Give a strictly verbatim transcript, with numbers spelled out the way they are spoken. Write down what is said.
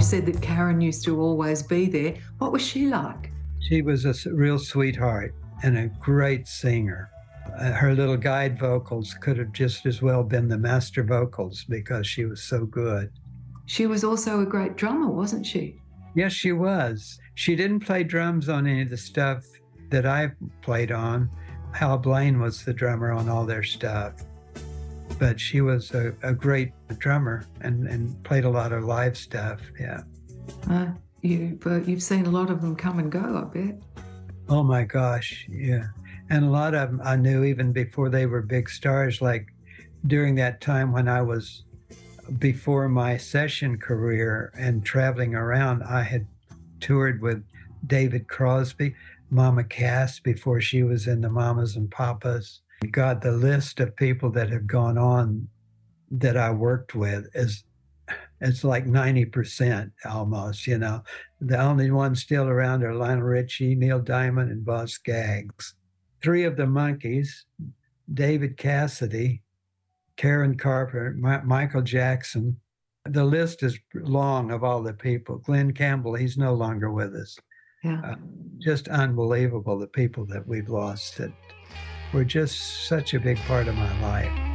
said that Karen used to always be there. What was she like? She was a s- real sweetheart and a great singer. Uh, her little guide vocals could have just as well been the master vocals because she was so good. She was also a great drummer, wasn't she? Yes, she was. She didn't play drums on any of the stuff that I played on. Hal Blaine was the drummer on all their stuff. But she was a, a great drummer and, and played a lot of live stuff, yeah. Uh, you, uh, you've seen a lot of them come and go, I bet. Oh my gosh, yeah. And a lot of them I knew even before they were big stars, like during that time when I was before my session career and traveling around, I had toured with David Crosby, Mama Cass before she was in the Mamas and Papas. God, the list of people that have gone on that I worked with is it's like ninety percent almost, you know. The only ones still around are Lionel Richie, Neil Diamond, and Boz Scaggs. Three of the Monkees, David Cassidy, Karen Carpenter, Ma- Michael Jackson. The list is long of all the people. Glenn Campbell, he's no longer with us. Yeah. Uh, just unbelievable, the people that we've lost that were just such a big part of my life.